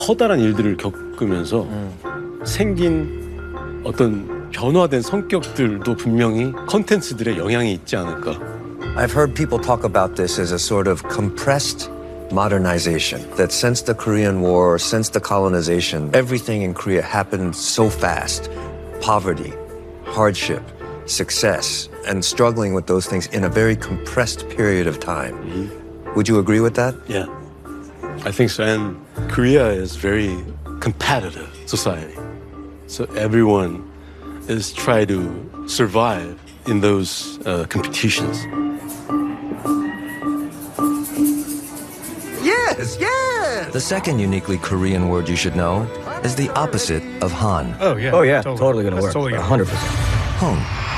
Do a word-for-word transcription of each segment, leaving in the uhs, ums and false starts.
커다란 일들을 겪으면서 음. 생긴 어떤 변화된 성격들도 분명히 컨텐츠들의 영향이 있지 않을까. I've heard people talk about this as a sort of compressed modernization, that since the Korean War, since the colonization, everything in Korea happened so fast. Poverty, hardship, success, and struggling with those things in a very compressed period of time. Mm-hmm. Would you agree with that? Yeah, I think so. And Korea is very competitive society. So everyone is trying to survive in those uh, competitions. Yes, yes! The second uniquely Korean word you should know is the opposite of Han. Oh, yeah. Oh, yeah. Totally, totally gonna That's work. Totally one hundred percent. Hung.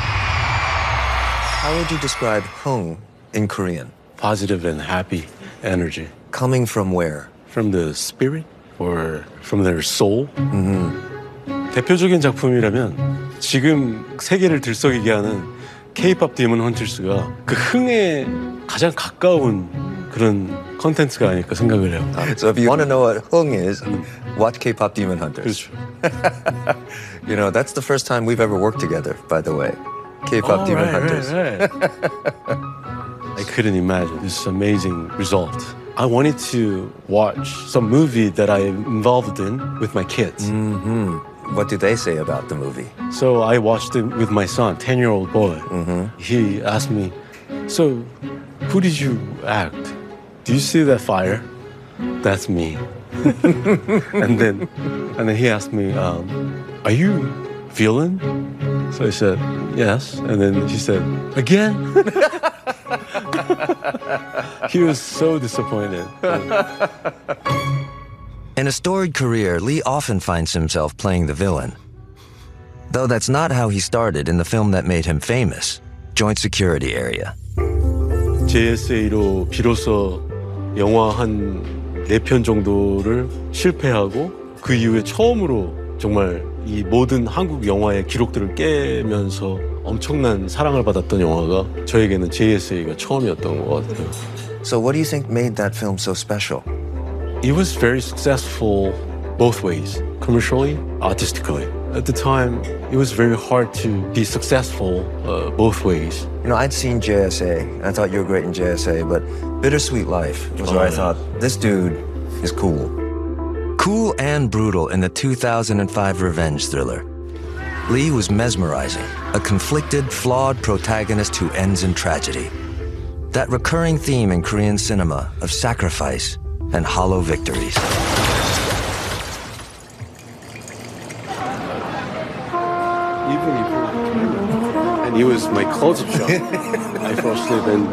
How would you describe hung in Korean? Positive and happy energy. Coming from where? From the spirit or from their soul? Mm-hmm. 대표적인 작품이라면 지금 세계를 들썩이게 하는 K-팝 디몬 헌터스가 그 흥에 가장 가까운 그런 컨텐츠가 아닐까 생각을 해요. So if you want to know what hung is, watch K-pop Demon Hunters. 그렇죠. You know, that's the first time we've ever worked together, by the way. K-pop oh, Demon right, Hunters. Right, right. I couldn't imagine this amazing result. I wanted to watch some movie that I'm involved in with my kids. Mm-hmm. What do they say about the movie? So I watched it with my son, ten-year-old boy. Mm-hmm. He asked me, so who did you act? Do you see that fire? That's me. and then and then he asked me, um, are you villain? So I said, yes. And then he said, again? He was so disappointed. In a storied career, Lee often finds himself playing the villain. Though that's not how he started in the film that made him famous, Joint Security Area. 제이에스에이로 비로소 영화 한 네 편 정도를 실패하고 그 이후에 처음으로 정말 이 모든 한국 영화의 기록들을 깨면서 엄청난 사랑을 받았던 영화가 저에게는 제이에스에이가 처음이었던 것 같아요. So what do you think made that film so special? It was very successful both ways, commercially, artistically. At the time, it was very hard to be successful uh, both ways. You know, I'd seen J S A, and I thought you were great in J S A, but Bittersweet Life was oh, where I yeah. thought, this dude is cool. Cool and brutal in the two thousand five revenge thriller. Lee was mesmerizing, a conflicted, flawed protagonist who ends in tragedy. That recurring theme in Korean cinema of sacrifice and hollow victories. Even before and he was my close-up shot. I fell asleep and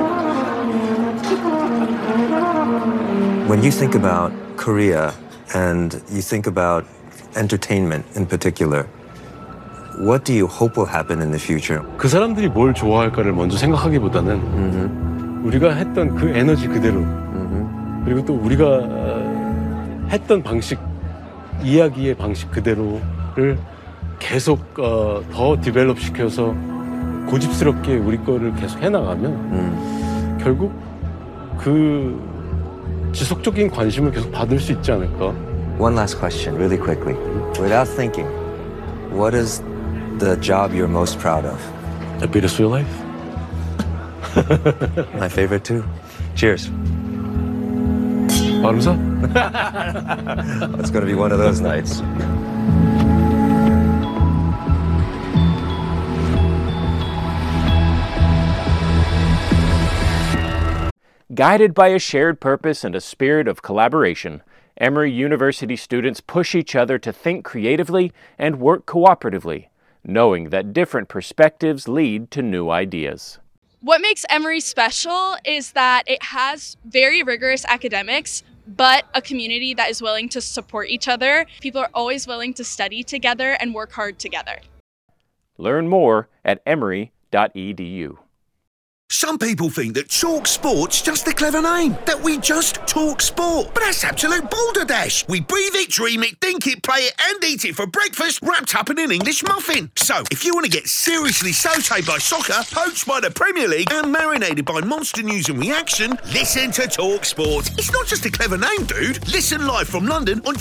When you think about Korea and you think about entertainment in particular, what do you hope will happen in the future? 그 사람들이 뭘 좋아할까를 먼저 생각하기보다는 Mm-hmm. 우리가 했던 그 에너지 그대로 Mm-hmm. 그리고 또 우리가 어, 했던 방식, 이야기의 방식 그대로를 계속 어, 더 디벨롭 시켜서 고집스럽게 우리 거를 계속 해나가면 Mm. 결국 그 지속적인 관심을 계속 받을 수 있지 않을까. One last question, really quickly. Without thinking, what is the job you're most proud of? A Bittersweet Life? My favorite too. Cheers. 발음사? It's going to be one of those nights. Guided by a shared purpose and a spirit of collaboration, Emory University students push each other to think creatively and work cooperatively, knowing that different perspectives lead to new ideas. What makes Emory special is that it has very rigorous academics, but a community that is willing to support each other. People are always willing to study together and work hard together. Learn more at emory dot e d u. Some people think that Talk Sport's just a clever name, that we just talk sport. But that's absolute balderdash. We breathe it, dream it, think it, play it, and eat it for breakfast, wrapped up in an English muffin. So, if you want to get seriously sautéed by soccer, poached by the Premier League, and marinated by monster news and reaction, listen to Talk Sport. It's not just a clever name, dude. Listen live from London on